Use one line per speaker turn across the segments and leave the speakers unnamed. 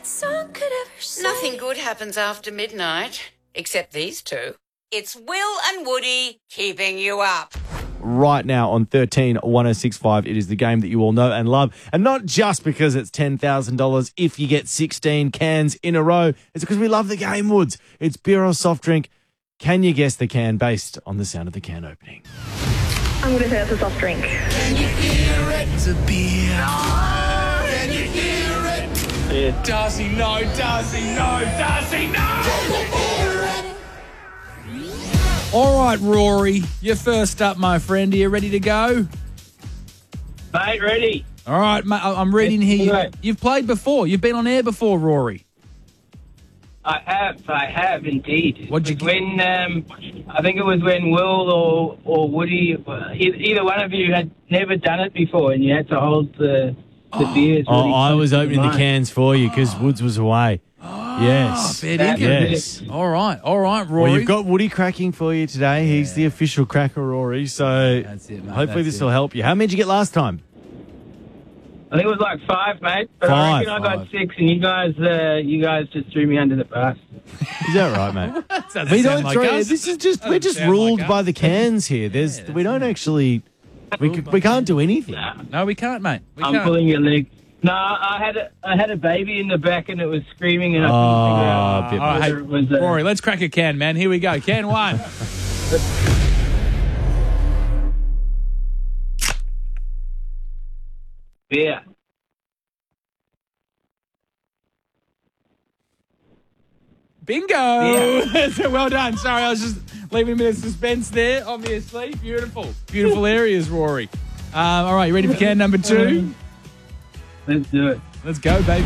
Nothing good happens after midnight, except these two. It's Will and Woody keeping you up.
Right now on 13-1065. It is the game that you all know and love. And not just because it's $10,000 if you get 16 cans in a row. It's because we love the game, Woods. It's beer or soft drink. Can you guess the can based on the sound of the can opening?
I'm going to say it's a soft drink.
Can you hear it? It's a beer. No! Can you hear it?
Yeah.
Darcy, no! Darcy, no! Darcy, no! Can you hear it?
All right, Rory, you're first up, my friend. Are you ready to go?
Mate, ready.
All right, mate, I'm reading here. You've played before. You've been on air before, Rory.
I have indeed.
What'd you get?
When I think it was when Will or Woody, either one of you had never done it before, and you had to hold the beers. Really
I was
close to
opening the
mine.
cans for you because Woods was away. Yes.
Fair dinkum.
Yes.
All right, Rory.
Well, you've got Woody cracking for you today. He's the official cracker, Rory. So
That's it, mate.
hopefully
That's
this will help you. How many did you get last time?
I think it was like 5, mate. But I reckon I got 6, and you guys just threw me under the bus.
Is that right, mate?
Doesn't
We
sound
don't
like
throw.
us.
This is just we're just
sound
ruled
like
by
us.
the cans here. We don't actually. We can't do anything.
No, we can't, mate. We
I'm
can't.
pulling your leg. No, I had a baby in the back, and it was screaming, and I
Oh,
couldn't
All right, hey,
figure out whether it was.
Rory, let's crack a can, man. Here we go. Can 1.
beer.
Bingo! Well done. Sorry, I was just leaving a bit of suspense there, obviously. Beautiful. Beautiful areas, Rory. All right, you ready for can number 2?
Let's do it.
Let's go, baby.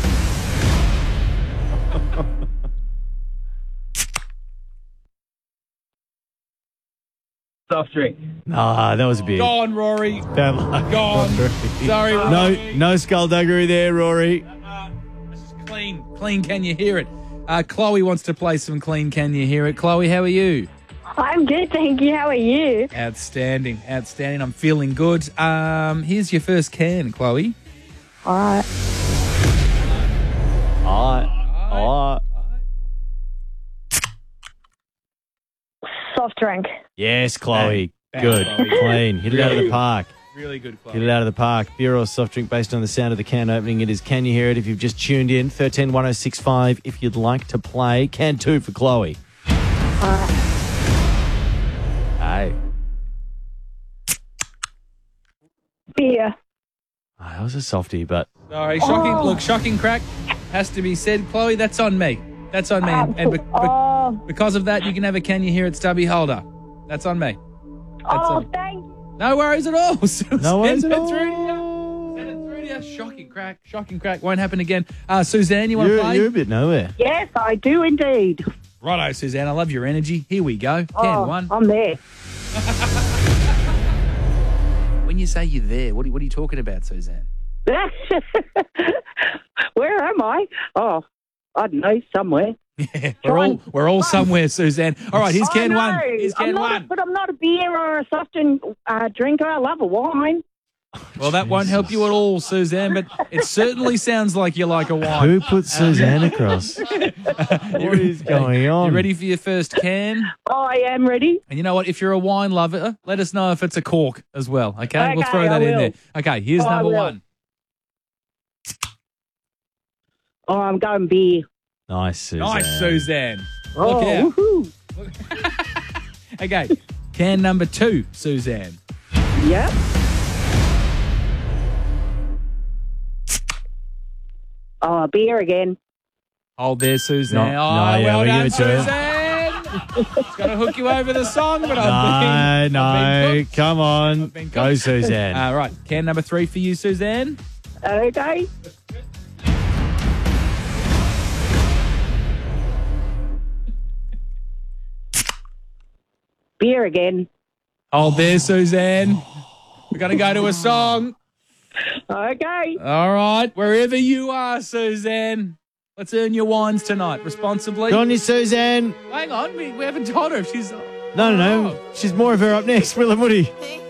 Soft drink.
Nah, that was a bit.
Gone, Rory.
Bad luck.
Gone. Sorry, Rory.
No skullduggery there, Rory.
This is clean. Clean, can you hear it? Chloe wants to play some clean, can you hear it? Chloe, how are you?
I'm good, thank you. How are you?
Outstanding. Outstanding. I'm feeling good. Here's your first can, Chloe.
All right.
All right.
Soft drink.
Yes, Chloe.
Bang,
Good.
Chloe.
Clean. Hit it out of the park.
Really good, Chloe.
Get it out of the park. Beer or soft drink based on the sound of the can opening. It is Can You Hear It? If you've just tuned in, 13-1065 if you'd like to play. Can 2 for Chloe. Hey.
Beer.
Oh, that was a softie, but
Sorry, shocking. Look, shocking crack has to be said. Chloe, that's on me. That's on me. And because of that, you can have a Can You Hear It stubby holder. That's on me. That's on me.
Thank you.
No worries at all.
no worries at
Send it
all.
through to you. Send it through to you. Shocking crack. Shocking crack. Won't happen again. Suzanne, you want to play?
You're a bit nowhere.
Yes, I do indeed.
Righto, Suzanne. I love your energy. Here we go. Can 1.
I'm there.
When you say you're there, what are you talking about, Suzanne?
Where am I? Oh, I don't know, somewhere.
Yeah, we're all somewhere, Suzanne. All right, here's Can 1. Here's Can 1.
But I'm not a beer or a soft drink drinker. I love a wine.
Well, that won't help you at all, Suzanne, but it certainly sounds like you like a wine.
Who put Suzanne across? What is going on?
You ready for your first can?
I am ready.
And you know what? If you're a wine lover, let us know if it's a cork as well, okay?
Okay,
We'll throw that
I
in
will.
there. Okay, here's
I
number
will.
1.
Oh, I'm going beer.
Nice, Suzanne.
Nice, Suzanne.
Oh,
Look out.
woohoo.
Okay, can number 2, Suzanne.
Yep. Oh, beer again.
Hold there, Suzanne.
No,
oh,
yeah,
well
we
done,
give it to her.
Suzanne. It's going to hook you over the song, but I've been
No,
cooked.
come on.
been
Go,
cooked.
Suzanne.
Right, can number 3 for you, Suzanne.
Okay. Beer again.
Hold there, Suzanne. We're going to go to a song.
Okay.
All right, wherever you are, Suzanne. Let's earn your wines tonight responsibly.
Go on, you, Suzanne.
Hang on, we haven't told her if she's...
No. She's more of her up next. Will and Woody.